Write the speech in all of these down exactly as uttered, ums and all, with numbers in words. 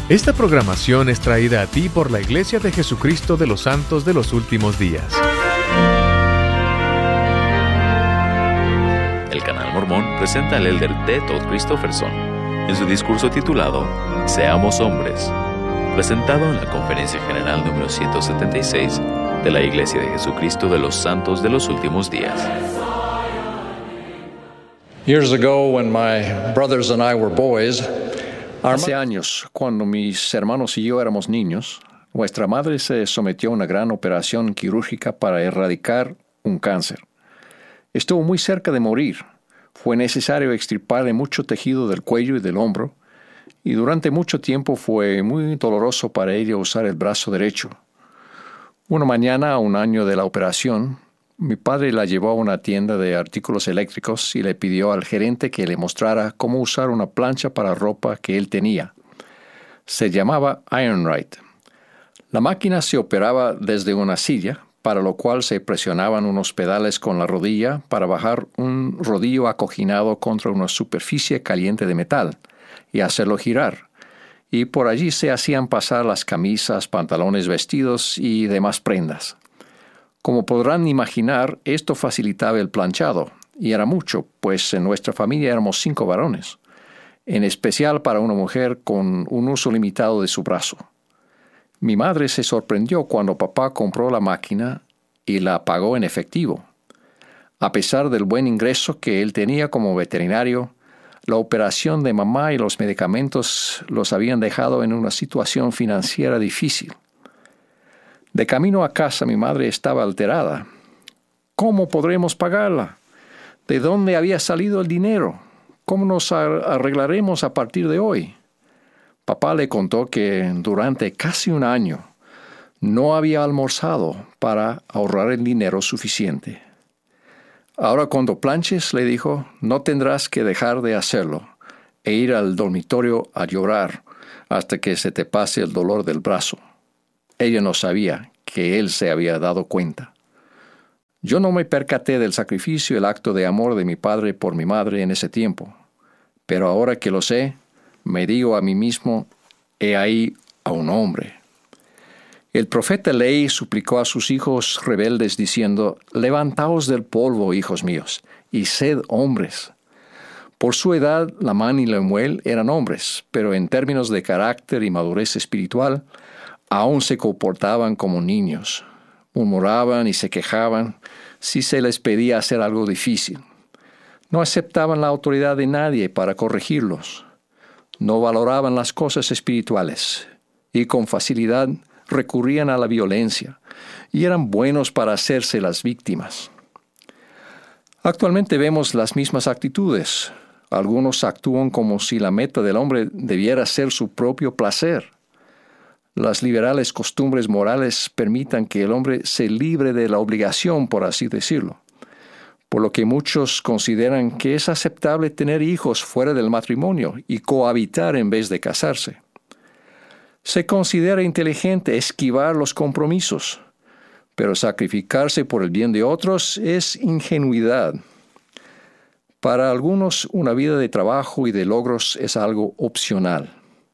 Esta programación es traída a ti por la Iglesia de Jesucristo de los Santos de los Últimos Días. El Canal Mormón presenta al elder D. Todd Christofferson en su discurso titulado Seamos Hombres, presentado en la Conferencia General número ciento setenta y seis de la Iglesia de Jesucristo de los Santos de los Últimos Días. Years ago, when my brothers and I were boys, Hace años, cuando mis hermanos y yo éramos niños, nuestra madre se sometió a una gran operación quirúrgica para erradicar un cáncer. Estuvo muy cerca de morir. Fue necesario extirparle mucho tejido del cuello y del hombro, y durante mucho tiempo fue muy doloroso para ella usar el brazo derecho. Una mañana, a un año de la operación, mi padre la llevó a una tienda de artículos eléctricos y le pidió al gerente que le mostrara cómo usar una plancha para ropa que él tenía. Se llamaba Ironrite. La máquina se operaba desde una silla, para lo cual se presionaban unos pedales con la rodilla para bajar un rodillo acoginado contra una superficie caliente de metal y hacerlo girar. Y por allí se hacían pasar las camisas, pantalones, vestidos y demás prendas. Como podrán imaginar, esto facilitaba el planchado, y era mucho, pues en nuestra familia éramos cinco varones, en especial para una mujer con un uso limitado de su brazo. Mi madre se sorprendió cuando papá compró la máquina y la pagó en efectivo. A pesar del buen ingreso que él tenía como veterinario, la operación de mamá y los medicamentos los habían dejado en una situación financiera difícil. De camino a casa mi madre estaba alterada. ¿Cómo podremos pagarla? ¿De dónde había salido el dinero? ¿Cómo nos arreglaremos a partir de hoy? Papá le contó que durante casi un año no había almorzado para ahorrar el dinero suficiente. Ahora cuando planches, le dijo, no tendrás que dejar de hacerlo e ir al dormitorio a llorar hasta que se te pase el dolor del brazo. Ella no sabía que él se había dado cuenta. Yo no me percaté del sacrificio y el acto de amor de mi padre por mi madre en ese tiempo, pero ahora que lo sé, me digo a mí mismo, he ahí a un hombre. El profeta Ley suplicó a sus hijos rebeldes diciendo, levantaos del polvo, hijos míos, y sed hombres. Por su edad, Lamán y Lemuel eran hombres, pero en términos de carácter y madurez espiritual, aún se comportaban como niños. Murmuraban y se quejaban si se les pedía hacer algo difícil. No aceptaban la autoridad de nadie para corregirlos. No valoraban las cosas espirituales y con facilidad recurrían a la violencia y eran buenos para hacerse las víctimas. Actualmente vemos las mismas actitudes. Algunos actúan como si la meta del hombre debiera ser su propio placer. Las liberales costumbres morales permitan que el hombre se libre de la obligación, por así decirlo, por lo que muchos consideran que es aceptable tener hijos fuera del matrimonio y cohabitar en vez de casarse. Se considera inteligente esquivar los compromisos, pero sacrificarse por el bien de otros es ingenuidad. Para algunos, una vida de trabajo y de logros es algo opcional.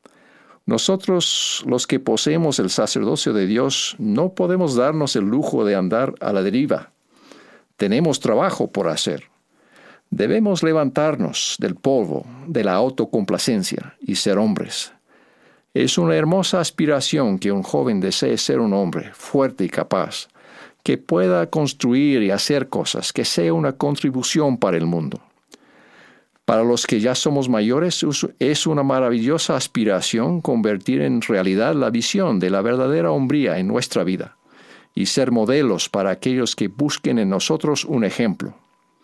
Nosotros, los que poseemos el sacerdocio de Dios, no podemos darnos el lujo de andar a la deriva. Tenemos trabajo por hacer. Debemos levantarnos del polvo, de la autocomplacencia y ser hombres. Es una hermosa aspiración que un joven desee ser un hombre fuerte y capaz, que pueda construir y hacer cosas, que sea una contribución para el mundo. Para los que ya somos mayores, es una maravillosa aspiración convertir en realidad la visión de la verdadera hombría en nuestra vida y ser modelos para aquellos que busquen en nosotros un ejemplo.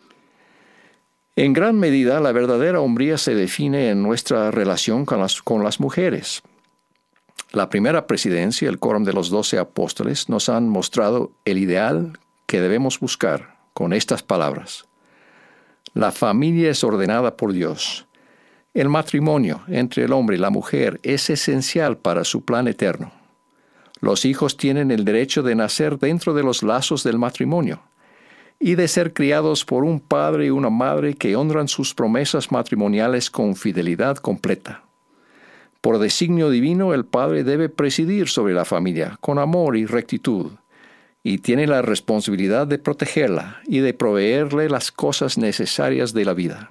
En gran medida, la verdadera hombría se define en nuestra relación con las, con las mujeres. La primera presidencia, el Quórum de los Doce Apóstoles, nos han mostrado el ideal que debemos buscar con estas palabras. La familia es ordenada por Dios. El matrimonio entre el hombre y la mujer es esencial para su plan eterno. Los hijos tienen el derecho de nacer dentro de los lazos del matrimonio y de ser criados por un padre y una madre que honran sus promesas matrimoniales con fidelidad completa. Por designio divino, el padre debe presidir sobre la familia con amor y rectitud, y tiene la responsabilidad de protegerla y de proveerle las cosas necesarias de la vida.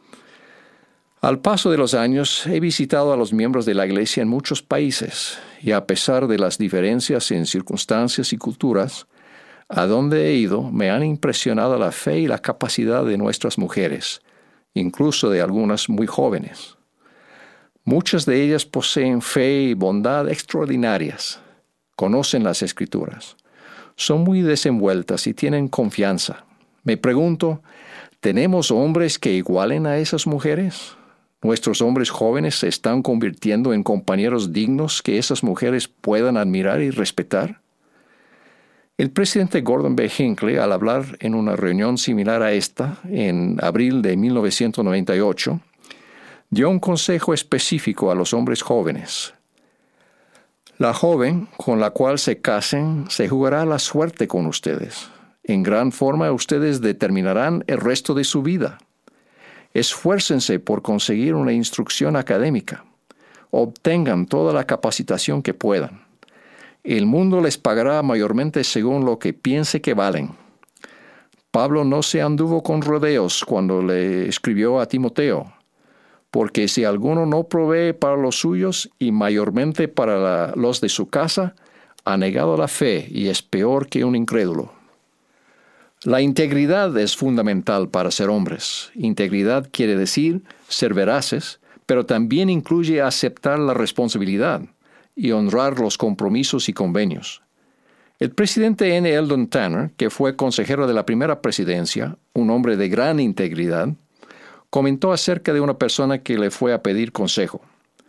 Al paso de los años, he visitado a los miembros de la Iglesia en muchos países, y a pesar de las diferencias en circunstancias y culturas, a donde he ido me han impresionado la fe y la capacidad de nuestras mujeres, incluso de algunas muy jóvenes. Muchas de ellas poseen fe y bondad extraordinarias, conocen las Escrituras, son muy desenvueltas y tienen confianza. Me pregunto, ¿tenemos hombres que igualen a esas mujeres? ¿Nuestros hombres jóvenes se están convirtiendo en compañeros dignos que esas mujeres puedan admirar y respetar? El presidente Gordon B. Hinckley, al hablar en una reunión similar a esta, en abril de mil novecientos noventa y ocho, dio un consejo específico a los hombres jóvenes. La joven con la cual se casen se jugará la suerte con ustedes. En gran forma ustedes determinarán el resto de su vida. Esfuércense por conseguir una instrucción académica. Obtengan toda la capacitación que puedan. El mundo les pagará mayormente según lo que piense que valen. Pablo no se anduvo con rodeos cuando le escribió a Timoteo, porque si alguno no provee para los suyos y mayormente para la, los de su casa, ha negado la fe y es peor que un incrédulo. La integridad es fundamental para ser hombres. Integridad quiere decir ser veraces, pero también incluye aceptar la responsabilidad y honrar los compromisos y convenios. El presidente N. Eldon Tanner, que fue consejero de la primera presidencia, un hombre de gran integridad, comentó acerca de una persona que le fue a pedir consejo.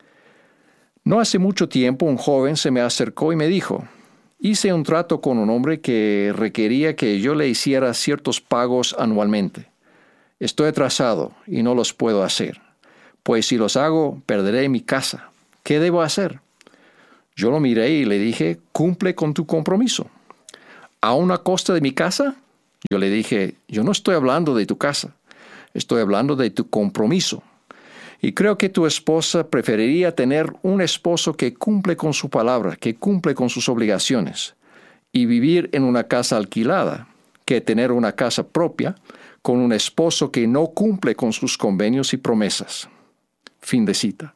No hace mucho tiempo un joven se me acercó y me dijo, hice un trato con un hombre que requería que yo le hiciera ciertos pagos anualmente. Estoy atrasado y no los puedo hacer, pues si los hago perderé mi casa. ¿Qué debo hacer? Yo lo miré y le dije, cumple con tu compromiso. ¿A una costa de mi casa? Yo le dije, yo no estoy hablando de tu casa. Estoy hablando de tu compromiso. Y creo que tu esposa preferiría tener un esposo que cumple con su palabra, que cumple con sus obligaciones, y vivir en una casa alquilada, que tener una casa propia con un esposo que no cumple con sus convenios y promesas. Fin de cita.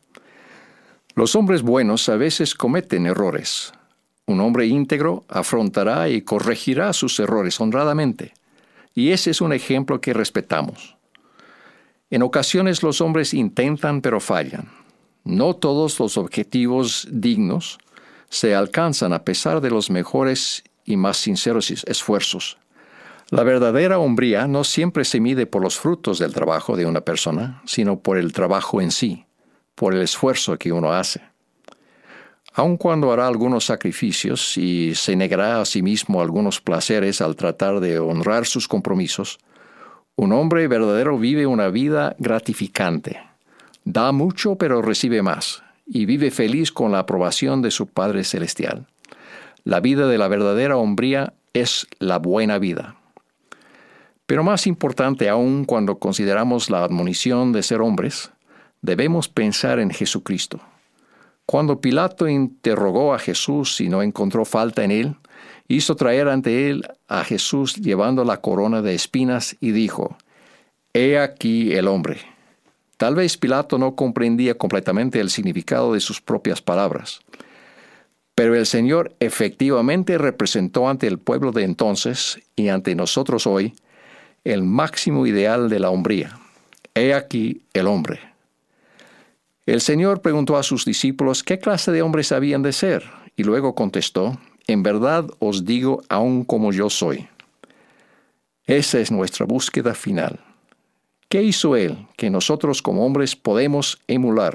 Los hombres buenos a veces cometen errores. Un hombre íntegro afrontará y corregirá sus errores honradamente, y ese es un ejemplo que respetamos. En ocasiones los hombres intentan pero fallan. No todos los objetivos dignos se alcanzan a pesar de los mejores y más sinceros esfuerzos. La verdadera hombría no siempre se mide por los frutos del trabajo de una persona, sino por el trabajo en sí, por el esfuerzo que uno hace. Aun cuando hará algunos sacrificios y se negará a sí mismo algunos placeres al tratar de honrar sus compromisos, un hombre verdadero vive una vida gratificante. Da mucho pero recibe más, y vive feliz con la aprobación de su Padre Celestial. La vida de la verdadera hombría es la buena vida. Pero más importante aún cuando consideramos la admonición de ser hombres, debemos pensar en Jesucristo. Cuando Pilato interrogó a Jesús y no encontró falta en él, hizo traer ante él a Jesús llevando la corona de espinas y dijo, «He aquí el hombre». Tal vez Pilato no comprendía completamente el significado de sus propias palabras, pero el Señor efectivamente representó ante el pueblo de entonces y ante nosotros hoy el máximo ideal de la hombría. «He aquí el hombre». El Señor preguntó a sus discípulos qué clase de hombres habían de ser, y luego contestó, «En verdad os digo, aun como yo soy». Esa es nuestra búsqueda final. ¿Qué hizo Él que nosotros como hombres podemos emular?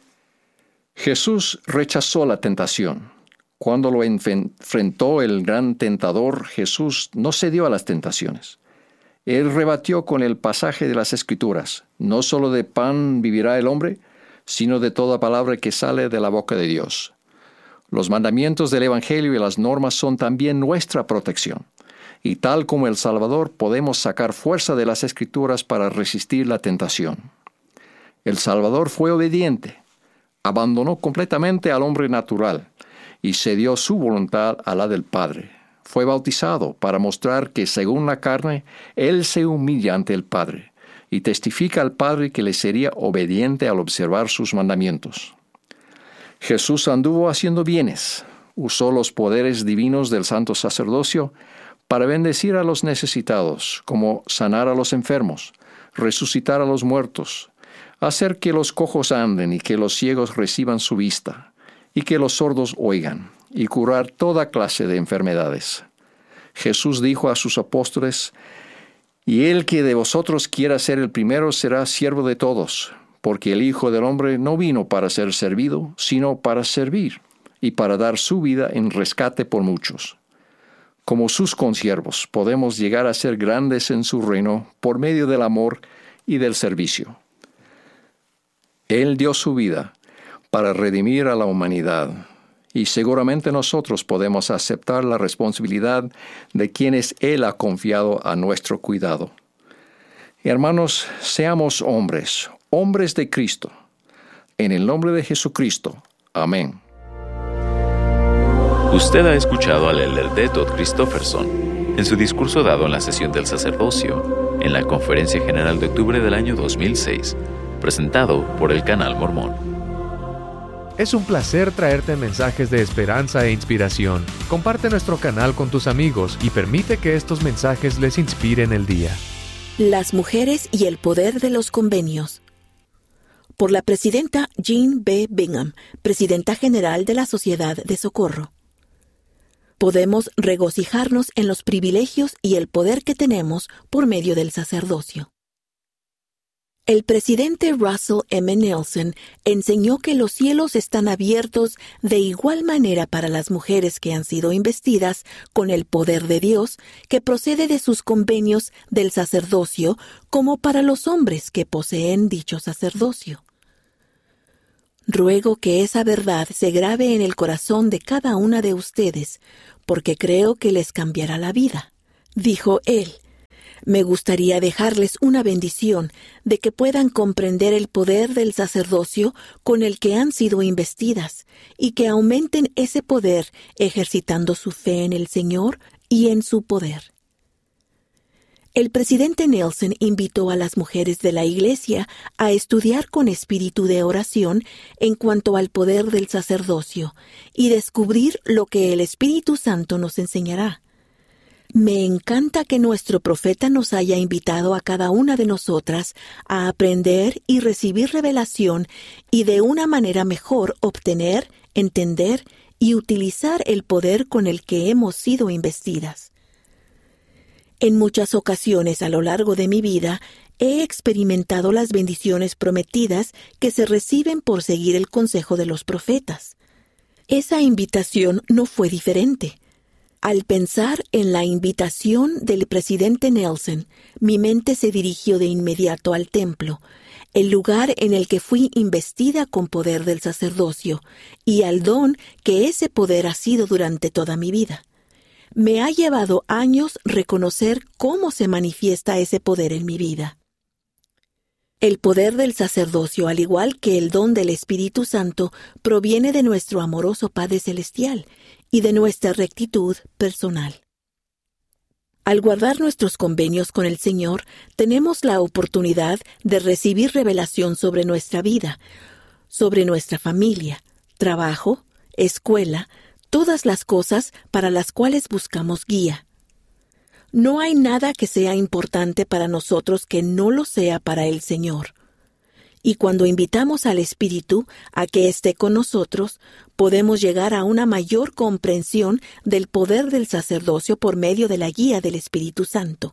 Jesús rechazó la tentación. Cuando lo enfrentó el gran tentador, Jesús no cedió a las tentaciones. Él rebatió con el pasaje de las Escrituras, «No solo de pan vivirá el hombre, sino de toda palabra que sale de la boca de Dios». Los mandamientos del Evangelio y las normas son también nuestra protección. Y tal como el Salvador podemos sacar fuerza de las Escrituras para resistir la tentación. El Salvador fue obediente. abandonó completamente al hombre natural y cedió su voluntad a la del Padre. Fue bautizado para mostrar que, según la carne, Él se humilla ante el Padre y testifica al Padre que le sería obediente al observar sus mandamientos. Jesús anduvo haciendo bienes, usó los poderes divinos del santo sacerdocio para bendecir a los necesitados, como sanar a los enfermos, resucitar a los muertos, hacer que los cojos anden y que los ciegos reciban su vista, y que los sordos oigan, y curar toda clase de enfermedades. Jesús dijo a sus apóstoles: «Y el que de vosotros quiera ser el primero será siervo de todos, porque el Hijo del Hombre no vino para ser servido, sino para servir, y para dar su vida en rescate por muchos». Como sus consiervos, podemos llegar a ser grandes en su reino por medio del amor y del servicio. Él dio su vida para redimir a la humanidad, y seguramente nosotros podemos aceptar la responsabilidad de quienes Él ha confiado a nuestro cuidado. Hermanos, seamos hombres, hombres de Cristo. En el nombre de Jesucristo. Amén. Usted ha escuchado al elder D. Todd Christofferson en su discurso dado en la sesión del sacerdocio en la Conferencia General de octubre del año dos mil seis, presentado por el Canal Mormón. Es un placer traerte mensajes de esperanza e inspiración. Comparte nuestro canal con tus amigos y permite que estos mensajes les inspiren el día. Las mujeres y el poder de los convenios. Por la presidenta Jean B. Bingham, presidenta general de la Sociedad de Socorro. Podemos regocijarnos en los privilegios y el poder que tenemos por medio del sacerdocio. El presidente Russell M. Nelson enseñó que los cielos están abiertos de igual manera para las mujeres que han sido investidas con el poder de Dios que procede de sus convenios del sacerdocio como para los hombres que poseen dicho sacerdocio. Ruego que esa verdad se grabe en el corazón de cada una de ustedes, porque creo que les cambiará la vida, dijo él. Me gustaría dejarles una bendición de que puedan comprender el poder del sacerdocio con el que han sido investidas y que aumenten ese poder ejercitando su fe en el Señor y en su poder. El presidente Nelson invitó a las mujeres de la Iglesia a estudiar con espíritu de oración en cuanto al poder del sacerdocio y descubrir lo que el Espíritu Santo nos enseñará. Me encanta que nuestro profeta nos haya invitado a cada una de nosotras a aprender y recibir revelación y de una manera mejor obtener, entender y utilizar el poder con el que hemos sido investidas. En muchas ocasiones a lo largo de mi vida he experimentado las bendiciones prometidas que se reciben por seguir el consejo de los profetas. Esa invitación no fue diferente. Al pensar en la invitación del presidente Nelson, mi mente se dirigió de inmediato al templo, el lugar en el que fui investida con poder del sacerdocio, y al don que ese poder ha sido durante toda mi vida. Me ha llevado años reconocer cómo se manifiesta ese poder en mi vida. El poder del sacerdocio, al igual que el don del Espíritu Santo, proviene de nuestro amoroso Padre Celestial y de nuestra rectitud personal. Al guardar nuestros convenios con el Señor, tenemos la oportunidad de recibir revelación sobre nuestra vida, sobre nuestra familia, trabajo, escuela, todas las cosas para las cuales buscamos guía. No hay nada que sea importante para nosotros que no lo sea para el Señor. Y cuando invitamos al Espíritu a que esté con nosotros, podemos llegar a una mayor comprensión del poder del sacerdocio por medio de la guía del Espíritu Santo.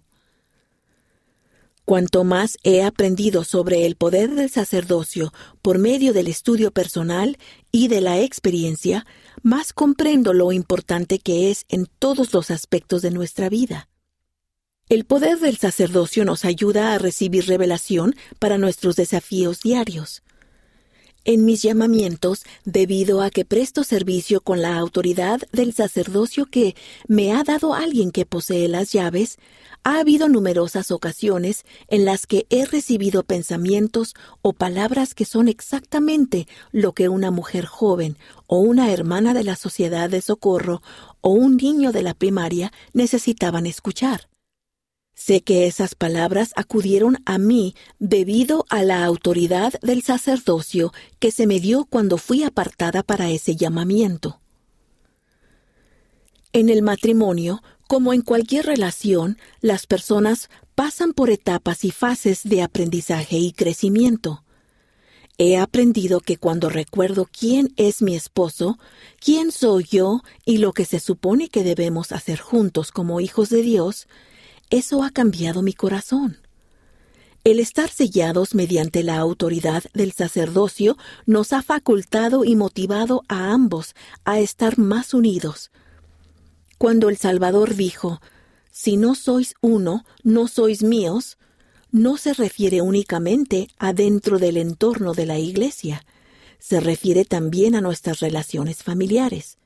Cuanto más he aprendido sobre el poder del sacerdocio por medio del estudio personal y de la experiencia, más comprendo lo importante que es en todos los aspectos de nuestra vida. El poder del sacerdocio nos ayuda a recibir revelación para nuestros desafíos diarios. En mis llamamientos, debido a que presto servicio con la autoridad del sacerdocio que me ha dado alguien que posee las llaves, ha habido numerosas ocasiones en las que he recibido pensamientos o palabras que son exactamente lo que una mujer joven o una hermana de la sociedad de socorro o un niño de la primaria necesitaban escuchar. Sé que esas palabras acudieron a mí debido a la autoridad del sacerdocio que se me dio cuando fui apartada para ese llamamiento. En el matrimonio, como en cualquier relación, las personas pasan por etapas y fases de aprendizaje y crecimiento. He aprendido que cuando recuerdo quién es mi esposo, quién soy yo y lo que se supone que debemos hacer juntos como hijos de Dios, eso ha cambiado mi corazón. El estar sellados mediante la autoridad del sacerdocio nos ha facultado y motivado a ambos a estar más unidos. Cuando el Salvador dijo, «Si no sois uno, no sois míos», no se refiere únicamente a dentro del entorno de la Iglesia, se refiere también a nuestras relaciones familiares.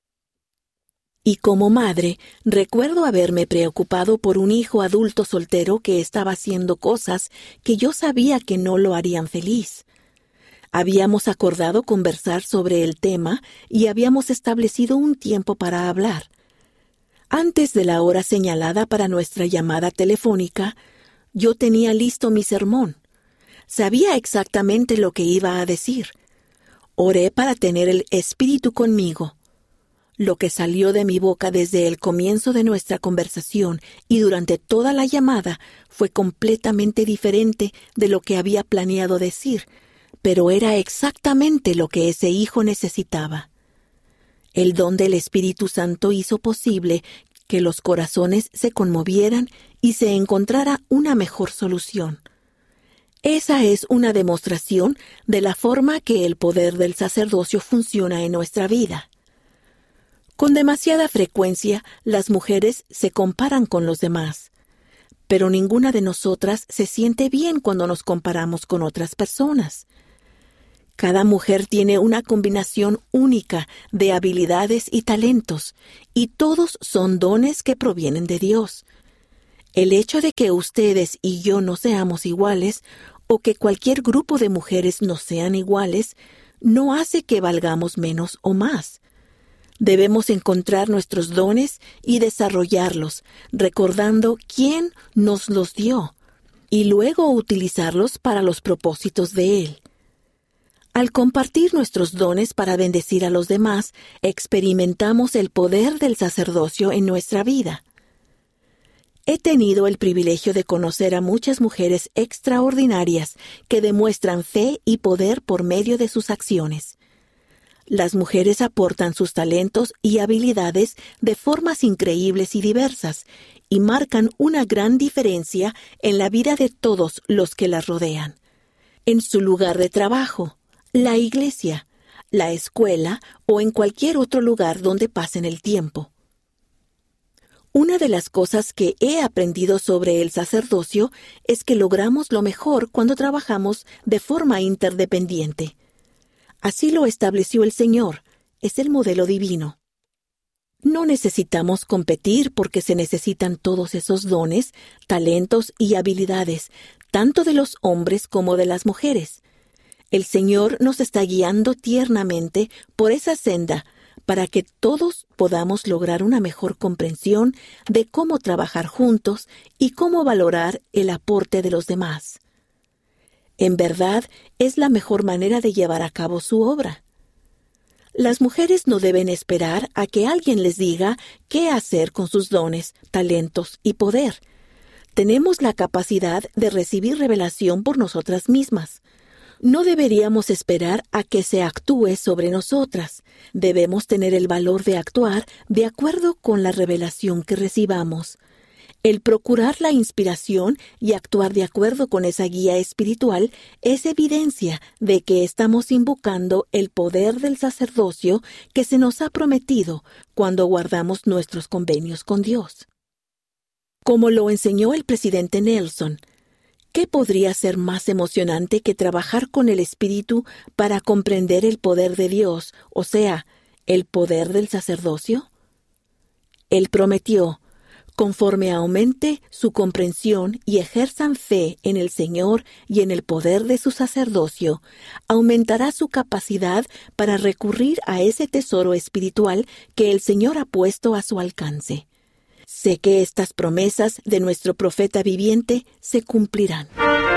Y como madre, recuerdo haberme preocupado por un hijo adulto soltero que estaba haciendo cosas que yo sabía que no lo harían feliz. Habíamos acordado conversar sobre el tema y habíamos establecido un tiempo para hablar. Antes de la hora señalada para nuestra llamada telefónica, yo tenía listo mi sermón. Sabía exactamente lo que iba a decir. Oré para tener el Espíritu conmigo. Lo que salió de mi boca desde el comienzo de nuestra conversación y durante toda la llamada fue completamente diferente de lo que había planeado decir, pero era exactamente lo que ese hijo necesitaba. El don del Espíritu Santo hizo posible que los corazones se conmovieran y se encontrara una mejor solución. Esa es una demostración de la forma que el poder del sacerdocio funciona en nuestra vida. Con demasiada frecuencia, las mujeres se comparan con los demás, pero ninguna de nosotras se siente bien cuando nos comparamos con otras personas. Cada mujer tiene una combinación única de habilidades y talentos, y todos son dones que provienen de Dios. El hecho de que ustedes y yo no seamos iguales, o que cualquier grupo de mujeres no sean iguales, no hace que valgamos menos o más. Debemos encontrar nuestros dones y desarrollarlos, recordando quién nos los dio, y luego utilizarlos para los propósitos de Él. Al compartir nuestros dones para bendecir a los demás, experimentamos el poder del sacerdocio en nuestra vida. He tenido el privilegio de conocer a muchas mujeres extraordinarias que demuestran fe y poder por medio de sus acciones. Las mujeres aportan sus talentos y habilidades de formas increíbles y diversas y marcan una gran diferencia en la vida de todos los que las rodean. En su lugar de trabajo, la iglesia, la escuela o en cualquier otro lugar donde pasen el tiempo. Una de las cosas que he aprendido sobre el sacerdocio es que logramos lo mejor cuando trabajamos de forma interdependiente. Así lo estableció el Señor, es el modelo divino. No necesitamos competir porque se necesitan todos esos dones, talentos y habilidades, tanto de los hombres como de las mujeres. El Señor nos está guiando tiernamente por esa senda para que todos podamos lograr una mejor comprensión de cómo trabajar juntos y cómo valorar el aporte de los demás. En verdad, es la mejor manera de llevar a cabo su obra. Las mujeres no deben esperar a que alguien les diga qué hacer con sus dones, talentos y poder. Tenemos la capacidad de recibir revelación por nosotras mismas. No deberíamos esperar a que se actúe sobre nosotras. Debemos tener el valor de actuar de acuerdo con la revelación que recibamos. El procurar la inspiración y actuar de acuerdo con esa guía espiritual es evidencia de que estamos invocando el poder del sacerdocio que se nos ha prometido cuando guardamos nuestros convenios con Dios. Como lo enseñó el presidente Nelson, ¿Qué podría ser más emocionante que trabajar con el Espíritu para comprender el poder de Dios, o sea, el poder del sacerdocio? Él prometió, conforme aumente su comprensión y ejerzan fe en el Señor y en el poder de su sacerdocio, aumentará su capacidad para recurrir a ese tesoro espiritual que el Señor ha puesto a su alcance. Sé que estas promesas de nuestro profeta viviente se cumplirán.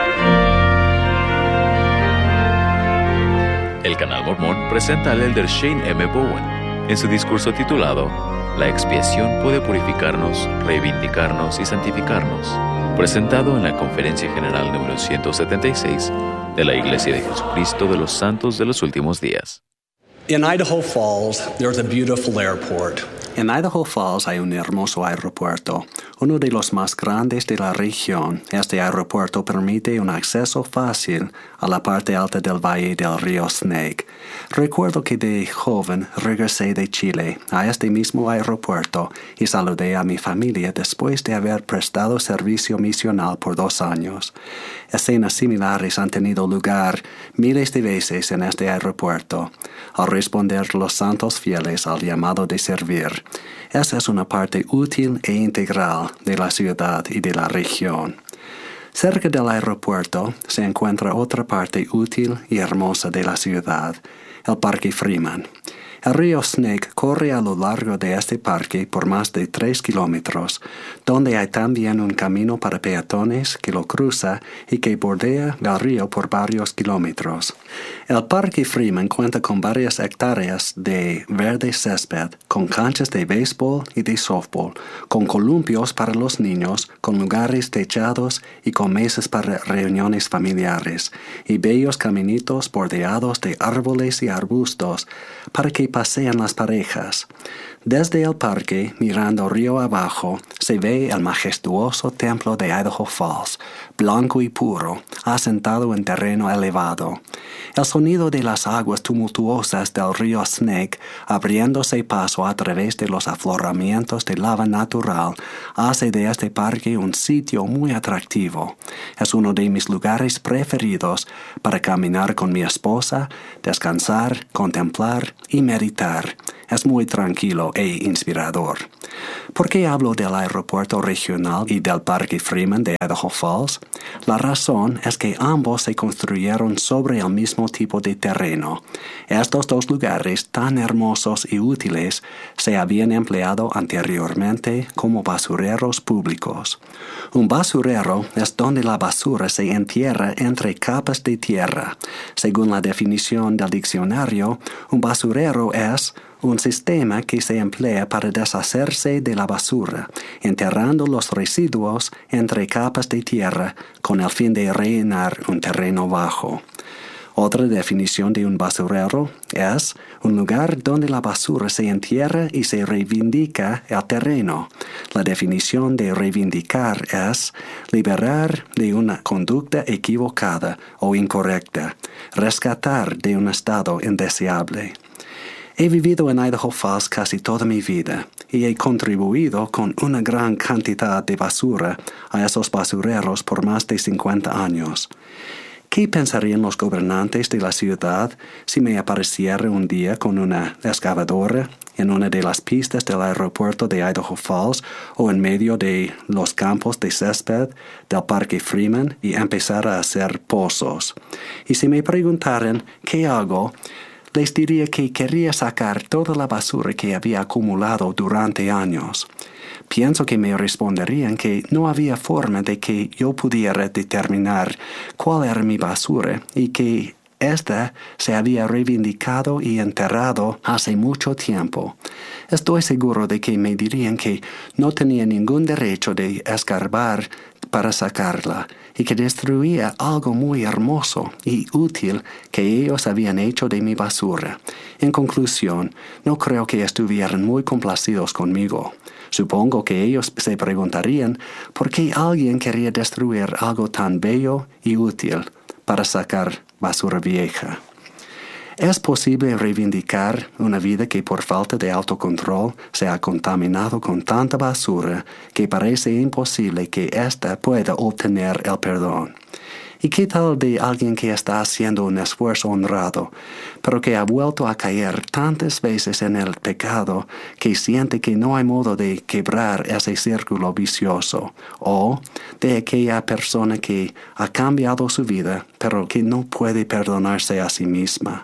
El Canal Mormón presenta al elder Shane M. Bowen en su discurso titulado La expiación puede purificarnos, reivindicarnos y santificarnos, presentado en la Conferencia General número ciento setenta y seis de la Iglesia de Jesucristo de los Santos de los Últimos Días. In Idaho Falls, there's a beautiful airport. En Idaho Falls hay un hermoso aeropuerto, uno de los más grandes de la región. Este aeropuerto permite un acceso fácil a la parte alta del valle del río Snake. Recuerdo que de joven regresé de Chile a este mismo aeropuerto y saludé a mi familia después de haber prestado servicio misional por dos años. Escenas similares han tenido lugar miles de veces en este aeropuerto, al responder los santos fieles al llamado de servir. Esa es una parte útil e integral de la ciudad y de la región. Cerca del aeropuerto se encuentra otra parte útil y hermosa de la ciudad, el Parque Freeman. El río Snake corre a lo largo de este parque por más de tres kilómetros, donde hay también un camino para peatones que lo cruza y que bordea el río por varios kilómetros. El Parque Freeman cuenta con varias hectáreas de verde césped, con canchas de béisbol y de softball, con columpios para los niños, con lugares techados y con mesas para reuniones familiares, y bellos caminitos bordeados de árboles y arbustos para que pasean las parejas. Desde el parque, mirando río abajo, se ve el majestuoso templo de Idaho Falls, blanco y puro, asentado en terreno elevado. El sonido de las aguas tumultuosas del río Snake, abriéndose paso a través de los afloramientos de lava natural, hace de este parque un sitio muy atractivo. Es uno de mis lugares preferidos para caminar con mi esposa, descansar, contemplar y meditar. Es muy tranquilo e inspirador. ¿Por qué hablo del aeropuerto regional y del Parque Freeman de Idaho Falls? La razón es que ambos se construyeron sobre el mismo tipo de terreno. Estos dos lugares tan hermosos y útiles se habían empleado anteriormente como basureros públicos. Un basurero es donde la basura se entierra entre capas de tierra. Según la definición del diccionario, un basurero es un sistema que se emplea para deshacerse de la basura, enterrando los residuos entre capas de tierra con el fin de rellenar un terreno bajo. Otra definición de un basurero es un lugar donde la basura se entierra y se reivindica el terreno. La definición de reivindicar es liberar de una conducta equivocada o incorrecta, rescatar de un estado indeseable. He vivido en Idaho Falls casi toda mi vida y he contribuido con una gran cantidad de basura a esos basureros por más de cincuenta años. ¿Qué pensarían los gobernantes de la ciudad si me apareciera un día con una excavadora en una de las pistas del aeropuerto de Idaho Falls o en medio de los campos de césped del Parque Freeman y empezara a hacer pozos? Y si me preguntaran qué hago, les diría que quería sacar toda la basura que había acumulado durante años. Pienso que me responderían que no había forma de que yo pudiera determinar cuál era mi basura y que ésta se había reivindicado y enterrado hace mucho tiempo. Estoy seguro de que me dirían que no tenía ningún derecho de escarbar para sacarla y que destruía algo muy hermoso y útil que ellos habían hecho de mi basura. En conclusión, no creo que estuvieran muy complacidos conmigo. Supongo que ellos se preguntarían por qué alguien quería destruir algo tan bello y útil para sacar basura vieja. ¿Es posible reivindicar una vida que por falta de autocontrol se ha contaminado con tanta basura que parece imposible que ésta pueda obtener el perdón? ¿Y qué tal de alguien que está haciendo un esfuerzo honrado, pero que ha vuelto a caer tantas veces en el pecado que siente que no hay modo de quebrar ese círculo vicioso? O de aquella persona que ha cambiado su vida, pero que no puede perdonarse a sí misma.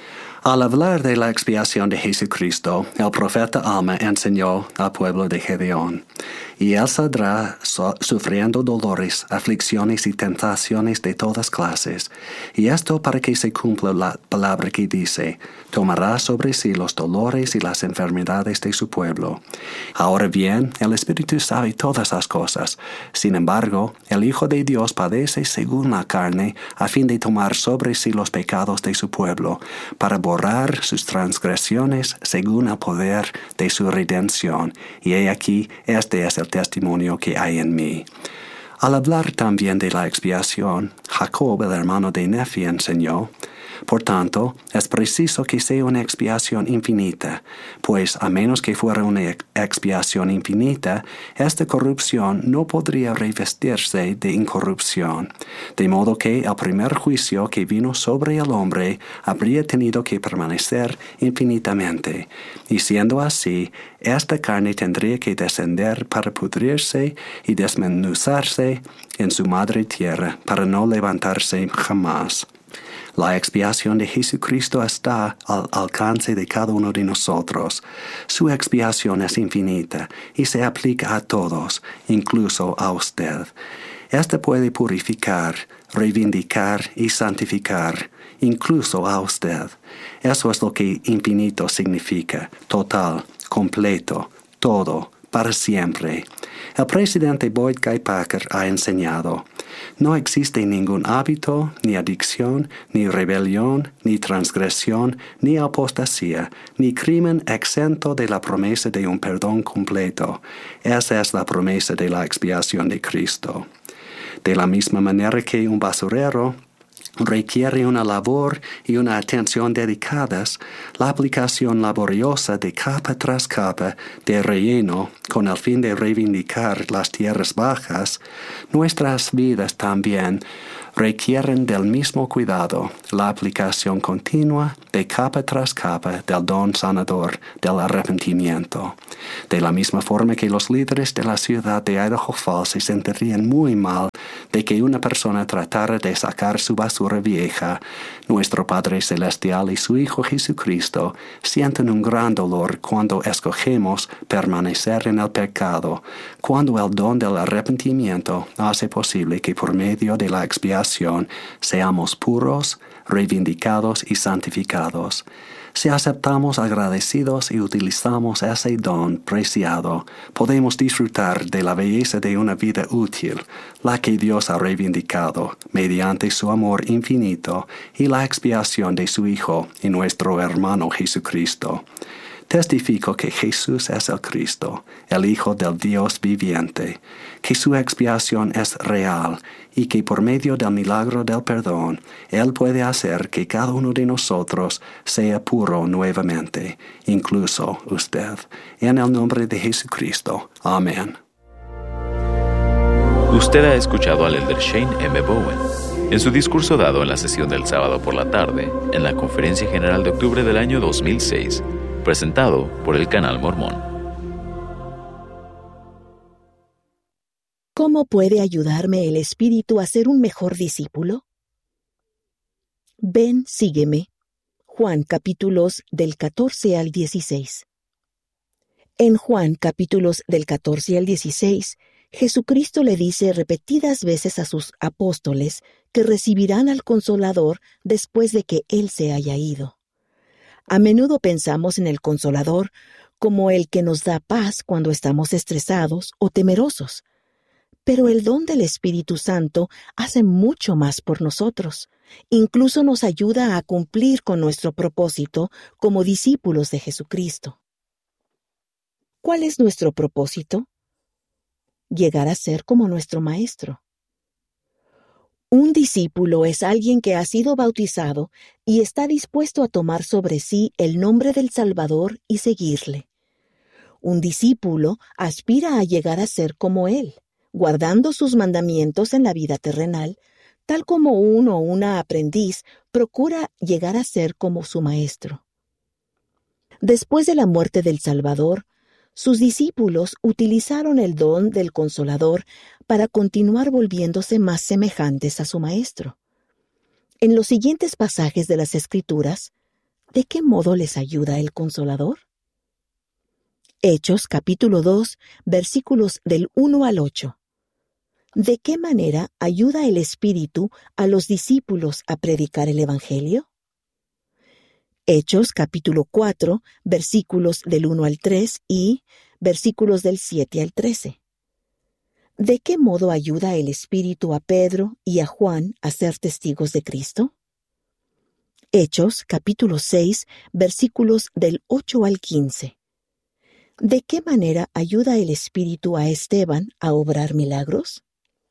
Al hablar de la expiación de Jesucristo, el profeta Alma enseñó al pueblo de Gedeón: y él saldrá so sufriendo dolores, aflicciones y tentaciones de todas clases, y esto para que se cumpla la palabra que dice: tomará sobre sí los dolores y las enfermedades de su pueblo. Ahora bien, el Espíritu sabe todas las cosas. Sin embargo, el Hijo de Dios padece según la carne, a fin de tomar sobre sí los pecados de su pueblo, para borrar sus transgresiones según el poder de su redención. Y he aquí, este es el testimonio que hay en mí. Al hablar también de la expiación, Jacob, el hermano de Nefi, enseñó: por tanto, es preciso que sea una expiación infinita, pues a menos que fuera una expiación infinita, esta corrupción no podría revestirse de incorrupción, de modo que el primer juicio que vino sobre el hombre habría tenido que permanecer infinitamente, y siendo así, esta carne tendría que descender para pudrirse y desmenuzarse en su madre tierra, para no levantarse jamás. La expiación de Jesucristo está al alcance de cada uno de nosotros. Su expiación es infinita y se aplica a todos, incluso a usted. Esta puede purificar, reivindicar y santificar, incluso a usted. Eso es lo que infinito significa: total, completo, todo, para siempre. El presidente Boyd K. Packer ha enseñado: no existe ningún hábito, ni adicción, ni rebelión, ni transgresión, ni apostasía, ni crimen exento de la promesa de un perdón completo. Esa es la promesa de la expiación de Cristo. De la misma manera que un basurero requiere una labor y una atención dedicadas, la aplicación laboriosa de capa tras capa de relleno con el fin de reivindicar las tierras bajas, nuestras vidas también requieren del mismo cuidado, la aplicación continua de capa tras capa del don sanador del arrepentimiento. De la misma forma que los líderes de la ciudad de Idaho Falls se sentirían muy mal de que una persona tratara de sacar su basura vieja, nuestro Padre Celestial y su Hijo Jesucristo sienten un gran dolor cuando escogemos permanecer en el pecado, cuando el don del arrepentimiento hace posible que por medio de la expiación seamos puros, reivindicados y santificados. Si aceptamos agradecidos y utilizamos ese don preciado, podemos disfrutar de la belleza de una vida útil, la que Dios ha reivindicado mediante su amor infinito y la expiación de su Hijo y nuestro hermano Jesucristo. Testifico que Jesús es el Cristo, el Hijo del Dios viviente, que su expiación es real y que por medio del milagro del perdón, Él puede hacer que cada uno de nosotros sea puro nuevamente, incluso usted. En el nombre de Jesucristo. Amén. Usted ha escuchado al elder Shane M. Bowen en su discurso dado en la sesión del sábado por la tarde en la Conferencia General de octubre del año dos mil seis, presentado por el Canal Mormón. ¿Cómo puede ayudarme el Espíritu a ser un mejor discípulo? Ven, sígueme. Juan capítulos del catorce al dieciséis. En Juan capítulos del catorce al dieciséis, Jesucristo le dice repetidas veces a sus apóstoles que recibirán al Consolador después de que Él se haya ido. A menudo pensamos en el Consolador como el que nos da paz cuando estamos estresados o temerosos. Pero el don del Espíritu Santo hace mucho más por nosotros. Incluso nos ayuda a cumplir con nuestro propósito como discípulos de Jesucristo. ¿Cuál es nuestro propósito? Llegar a ser como nuestro Maestro. Un discípulo es alguien que ha sido bautizado y está dispuesto a tomar sobre sí el nombre del Salvador y seguirle. Un discípulo aspira a llegar a ser como Él, guardando sus mandamientos en la vida terrenal, tal como un o una aprendiz procura llegar a ser como su maestro. Después de la muerte del Salvador, sus discípulos utilizaron el don del Consolador para continuar volviéndose más semejantes a su Maestro. En los siguientes pasajes de las Escrituras, ¿de qué modo les ayuda el Consolador? Hechos capítulo dos, versículos del uno al ocho. ¿De qué manera ayuda el Espíritu a los discípulos a predicar el Evangelio? Hechos capítulo cuatro, versículos del uno al tres y versículos del siete al trece. ¿De qué modo ayuda el Espíritu a Pedro y a Juan a ser testigos de Cristo? Hechos capítulo seis, versículos del ocho al quince. ¿De qué manera ayuda el Espíritu a Esteban a obrar milagros?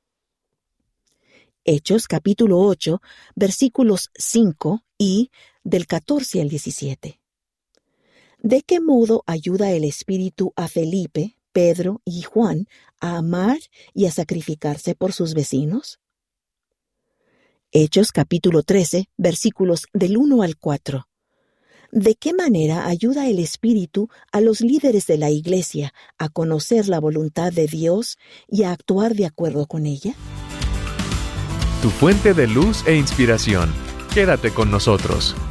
Hechos capítulo ocho, versículos cinco y del catorce al diecisiete. ¿De qué modo ayuda el Espíritu a Felipe, Pedro y Juan a amar y a sacrificarse por sus vecinos? Hechos capítulo trece, versículos del uno al cuatro. ¿De qué manera ayuda el Espíritu a los líderes de la Iglesia a conocer la voluntad de Dios y a actuar de acuerdo con ella? Tu fuente de luz e inspiración. Quédate con nosotros.